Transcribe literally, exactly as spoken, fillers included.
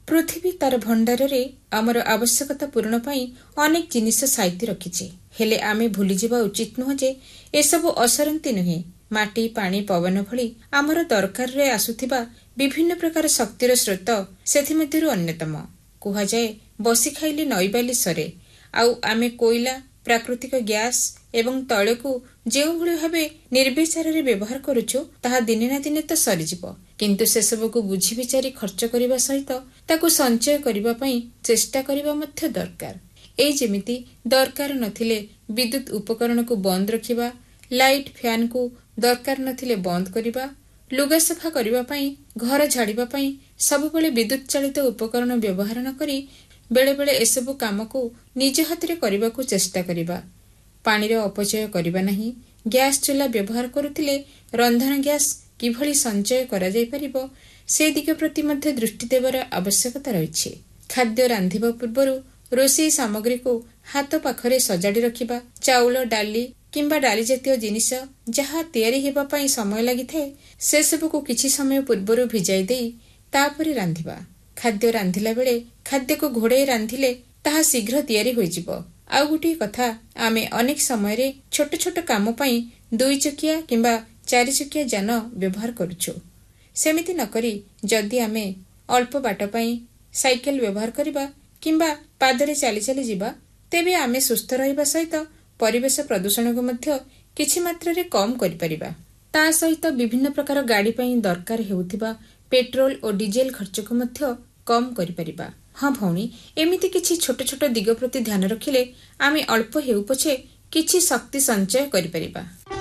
पृथ्वी तार भंडार आमर आवश्यकता पूरण पाई अनेक जिनिस साइती रखिछे, हेले आमे भूलीजिबा उचित नुह जे एसबु असरंती नुहे। माटी पानी पवन भली आमर दरकार रे आसुथिबा विभिन्न प्रकार शक्तिर स्रोत सेथिमध्यरु अन्यतम। कुहा जाए बसी खाइले नईबाली सरे। आउ आमे कोयला प्राकृतिक गैस एवं तैल को जेउ भली भाबे निर्विचार रे व्यवहार करूछु ताहा दिने ना दिने तो सरीजिबो, किंतु से सब को बुझी विचारी खर्च करिबा सहित ताकू संचय करिबा पई चेष्टा करिबा मध्य दरकार। एई जेमिति दरकार नथिले विद्युत उपकरण को बंद रखिबा, लाइट फैन को दरकार नथिले बंद करिबा, लुगा सफा करिबा पई घर झाड़िबा पई सबबेले विद्युत चालित उपकरण व्यवहार न करी बेले बेले एसबु काम को निज हाथ रे करिबा को चेष्टा करिबा। पानी रो अपचय करिबा नहीं। गैस चूल्हा व्यवहार करुथिले रंधन गैस किभली संचय करा जाय परिबो से दिग प्रति मध्य दृष्टि देवर आवश्यकता रहिछि। खाद्य रांधिबा पूर्वरु रोषेई सामग्री को हाथ पाखरे सजाड़ी रखिबा। चाउल डाली किंबा डाली जातीय जिनिस जहा तैयारी हेबा पई समय लागिथे से सब को किछि समय पूर्वरु भिजाई देई तापरे रांधिबा। खाद्य रांधिला बेले खाद्य को घोड़े रांधिले ताहा शीघ्र तैयारी होई जिवो। आउ गुटी कथा, आमे अनेक समय रे छोट छोट काम पई दुई चकिया किंबा चारि चकिया जान व्यवहार करूछु। सेमिति न करी जदि आमे अल्प बाट पई साइकेल व्यवहार करिबा किंबा पादरे चाली चाली जिबा तेबे आमे सुस्थ रहिबा सहित परिवेश प्रदूषण को मध्य किछि मात्रा रे कम करि परिबा। ता सहित विभिन्न प्रकार गाड़ी पई दरकार हेउथिबा पेट्रोल और डीजेल खर्च को मध्य कम करि परिबा। हाँ भौणी, एमिति किछि छोट छोट दिग प्रति ध्यान रखिले आमे अल्प हेउ पछे किछि शक्ति संचय करि परिबा।